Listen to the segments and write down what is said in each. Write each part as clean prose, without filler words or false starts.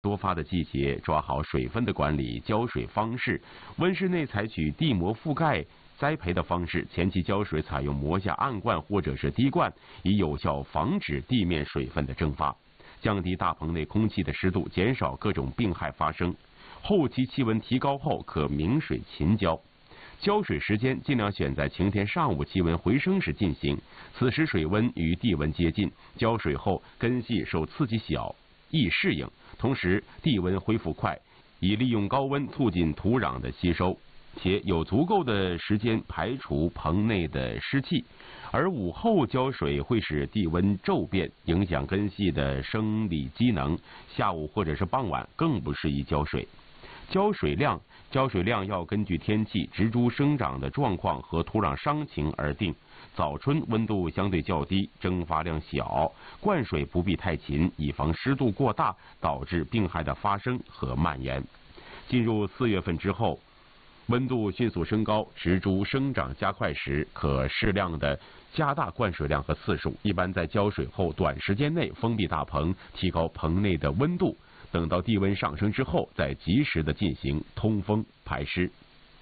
多发的季节，抓好水分的管理、浇水方式。温室内采取地膜覆盖栽培的方式，前期浇水采用磨下暗灌或者是滴灌，以有效防止地面水分的蒸发，降低大棚内空气的湿度，减少各种病害发生。后期气温提高后，可明水勤浇。浇水时间尽量选在晴天上午气温回升时进行，此时水温与地温接近，浇水后根系受刺激小，易适应，同时地温恢复快，以利用高温促进土壤的吸收，且有足够的时间排除棚内的湿气。而午后浇水会使地温骤变，影响根系的生理机能，下午或者是傍晚更不适宜浇水。浇水量要根据天气、植株生长的状况和土壤伤情而定。早春温度相对较低，蒸发量小，灌水不必太勤，以防湿度过大导致病害的发生和蔓延。进入4月份之后，温度迅速升高，植株生长加快时，可适量的加大灌水量和次数。一般在浇水后短时间内封闭大棚，提高棚内的温度。等到地温上升之后，再及时的进行通风排湿。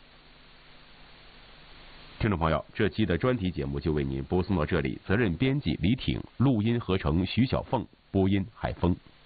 听众朋友，这期的专题节目就为您播送到这里，责任编辑李挺，录音合成徐小凤，播音海峰。